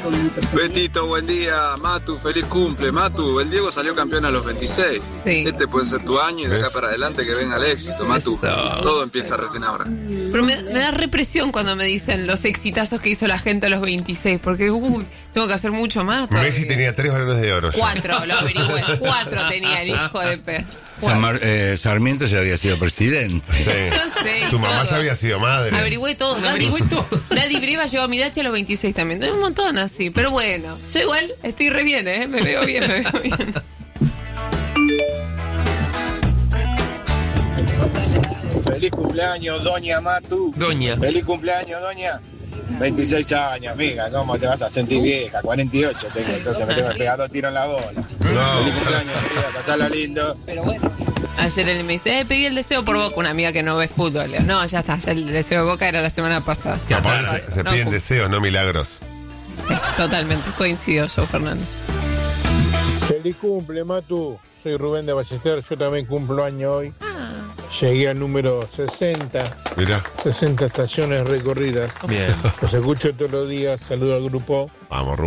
Betito, buen día. Matu, feliz cumple. Matu, el Diego salió campeón a los 26. Sí. Este puede ser tu año y de acá para adelante que venga el éxito, Matu. Eso. Todo empieza recién ahora. Pero me da represión cuando me dicen los exitazos que hizo la gente a los 26, porque tengo que hacer mucho más todavía. Messi tenía 3 balones de oro. 4, lo averigüé. 4 tenía el hijo de P. Sarmiento ya había sido presidente. Sí. No sé. Tu mamá todo. ya había sido madre. Averigüé todo. Daddy Brieva llevó a Midachi a los 26 también. Tengo un montón así. Pero bueno, yo igual estoy re bien, ¿eh? Me veo bien. Feliz cumpleaños, doña Matu. Doña. Feliz cumpleaños, doña. 26 años, amiga, ¿cómo te vas a sentir vieja? 48 tengo, entonces me tengo que pegar 2 tiros en la bola. No. Feliz cumpleaños, querida, pasarla lindo. Ayer él me dice, pedí el deseo por Boca, una amiga que no ve fútbol. Le digo, no, ya está, ya el deseo de Boca era la semana pasada. Aparte, se No, piden deseos, no milagros. Sí, totalmente, coincido yo, Fernández. Feliz cumple, Matu. Soy Rubén de Ballester, yo también cumplo año hoy. Llegué al número 60. Mirá. 60 estaciones recorridas. Bien. Los escucho todos los días, saludo al grupo. Vamos,